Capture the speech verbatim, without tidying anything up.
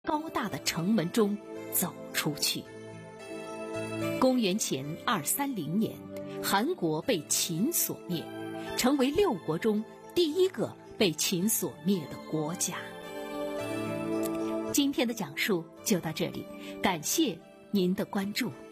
高大的城门中走出去。公元前二三零年，韩国被秦所灭，成为六国中第一个被秦所灭的国家。今天的讲述就到这里，感谢您的关注。